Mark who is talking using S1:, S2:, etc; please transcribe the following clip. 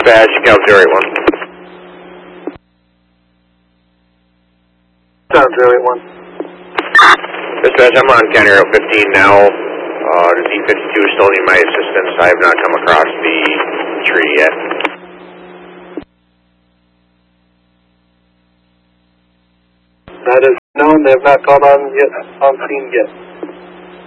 S1: Dispatch, Cal 081.
S2: Sound 081.
S1: Dispatch, I'm on County Route 15 now. Does E52 still need my assistance? I have not come across the tree yet.
S2: That is known. They have not gone on scene yet.